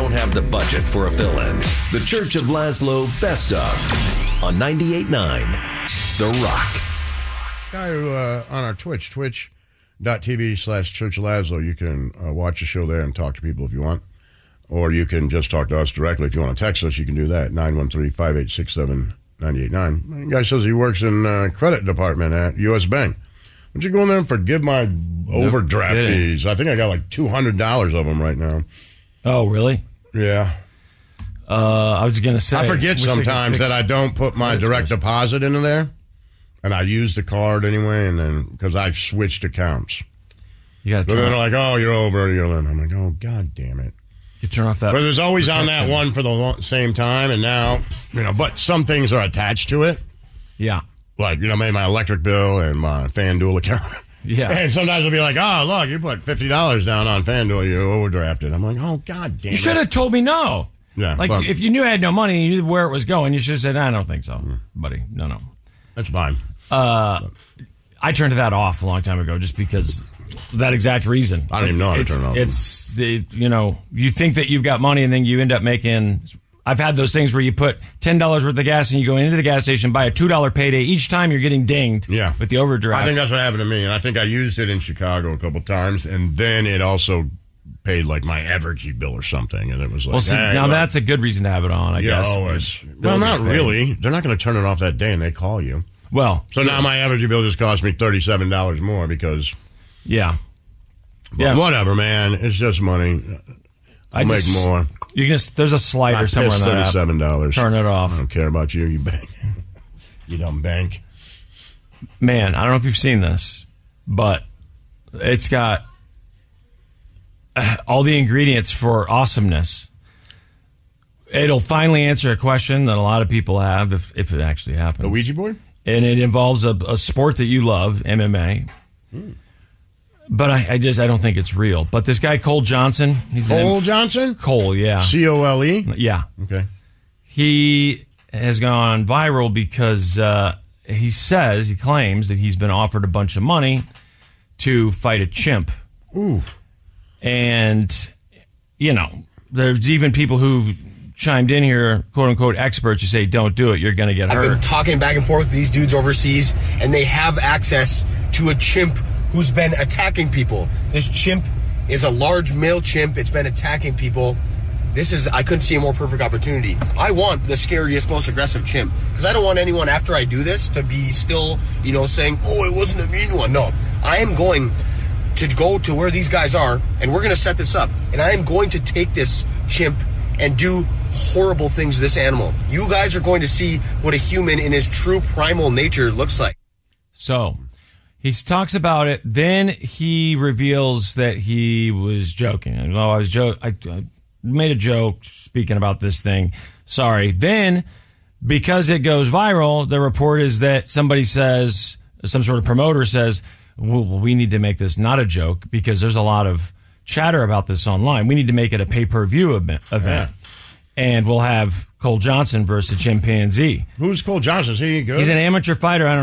don't have the budget for a fill-in. The Church of Laszlo Best Of on 98.9 The Rock. Guy who, on our twitch.tv/Church of Laszlo, you can watch the show there and talk to people if you want. Or you can just talk to us directly. If you want to text us, you can do that, 913-586-7989. The guy says he works in credit department at U.S. Bank. Why don't you go in there and forgive my overdraft fees? I think I got like $200 of them right now. Oh, really? Yeah. I was going to say. I forget sometimes that I don't put my direct deposit into there. And I use the card anyway, and then because I've switched accounts. You got to turn. They're like, "Oh, you're over your limit." I'm like, "Oh, God damn it!" You turn off that. But there's always protection on that one for the same time, and now But some things are attached to it. Yeah, like maybe my electric bill and my FanDuel account. Yeah, and sometimes I'll be like, "Oh, look, you put $50 down on FanDuel, you overdrafted." I'm like, "Oh, God damn it!" You should have told me no. Yeah, if you knew I had no money and you knew where it was going, you should have said, "I don't think so, buddy. No, that's fine." I turned that off a long time ago just because that exact reason. I don't even know how to turn it off. It's you think that you've got money and then you end up making. I've had those things where you put $10 worth of gas and you go into the gas station, buy a $2 payday. Each time you're getting dinged with the overdraft. I think that's what happened to me, and I think I used it in Chicago a couple times, and then it also paid like my Everkey bill or something, and it was like, well, see, now that's a good reason to have it on, I guess. Always. Well, not really. They're not going to turn it off that day, and they call you. Well, so now my Evergy bill just cost me $37 more because. Yeah. Whatever, man. It's just money. I'll make more. There's a slider somewhere in that $37. Turn it off. I don't care about you. You bank. You dumb bank. Man, I don't know if you've seen this, but it's got all the ingredients for awesomeness. It'll finally answer a question that a lot of people have if it actually happens. The Ouija board? And it involves a sport that you love, MMA. But I don't think it's real. But this guy, Cole Johnson. Cole Johnson? Cole, yeah. Cole? Yeah. Okay. He has gone viral because he claims that he's been offered a bunch of money to fight a chimp. Ooh. And, there's even people who chimed in here, quote-unquote experts, who say, don't do it, you're going to get hurt. I've been talking back and forth with these dudes overseas, and they have access to a chimp who's been attacking people. This chimp is a large male chimp. It's been attacking people. I couldn't see a more perfect opportunity. I want the scariest, most aggressive chimp, because I don't want anyone after I do this to be still, saying, oh, it wasn't a mean one. No, I am going to go to where these guys are, and we're going to set this up, and I am going to take this chimp and do horrible things to this animal. You guys are going to see what a human in his true primal nature looks like. So, he talks about it, then he reveals that he was joking. I made a joke speaking about this thing. Sorry. Then, because it goes viral, the report is that somebody says, some sort of promoter says, well, we need to make this not a joke because there's a lot of chatter about this online. We need to make it a pay-per-view event. Yeah. And we'll have Cole Johnson versus a chimpanzee. Who's Cole Johnson? Is he good? He's an amateur fighter. I don't